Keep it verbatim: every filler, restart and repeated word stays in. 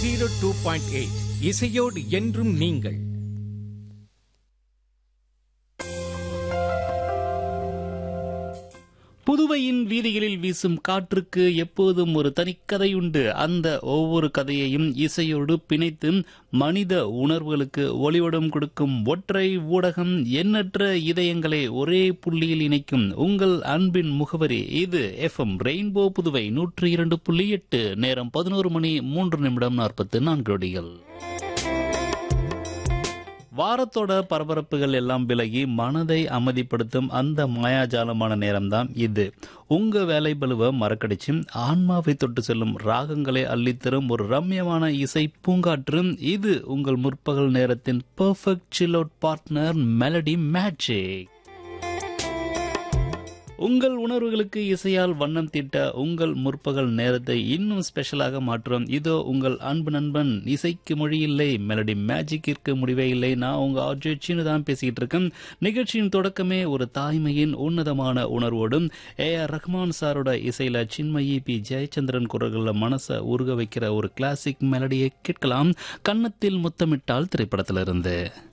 Zero two point eight இசையோடு என்றும் நீங்கள். புதுவையின் வீதிகளில் வீசும் காற்றுக்கு எப்போதும் ஒரு தனிக்கதையுண்டு. அந்த ஒவ்வொரு கதையையும் இசையோடு பிணைத்து மனித உணர்வுகளுக்கு ஒளிவடம் கொடுக்கும் ஒற்றை ஊடகம், எண்ணற்ற இதயங்களை ஒரே புள்ளியில் இணைக்கும் உங்கள் அன்பின் முகவரி. இது எஃப்எம் ரெயின்போ புதுவை நூற்றி இரண்டு புள்ளி எட்டு. நேரம் பதினோரு மணி மூன்று நிமிடம் நாற்பத்தி நான்கு நொடிகள். வாரத்தோட பரபரப்புகள் எல்லாம் விலகி மனதை அமைதிப்படுத்தும் அந்த மாயாஜாலமான நேரம்தான் இது. உங்க வேலை பலுவை மறக்கடிச்சு ஆன்மாவை தொட்டு செல்லும் ராகங்களை அள்ளித்தரும் ஒரு ரம்யமான இசை பூங்காற்று. இது உங்கள் முற்பகல் நேரத்தின் perfect chill out partner melody magic. உங்கள் உணர்வுகளுக்கு இசையால் வண்ணம் தீட்ட உங்கள் முற்பகல் நேரத்தை இன்னும் ஸ்பெஷலாக மாற்றும். இதோ உங்கள் அன்பு நண்பன். இசைக்கு மொழி இல்லை, மெலடி மேஜிக்கிற்கு முடிவே இல்லை. நான் உங்க ஆர்ஜே சீனு தான் பேசிக்கிட்டு இருக்கேன். நிகழ்ச்சியின் தொடக்கமே ஒரு தாய்மையின் உன்னதமான உணர்வோடும் ஏ ஆர் ரஹ்மான் சாரோட இசையில சின்மயி பி ஜெயச்சந்திரன் குரல்கள மனசை உருக வைக்கிற ஒரு கிளாசிக் மெலடியை கேட்கலாம். கன்னத்தில் முத்தமிட்டால் திரைப்படத்திலிருந்து.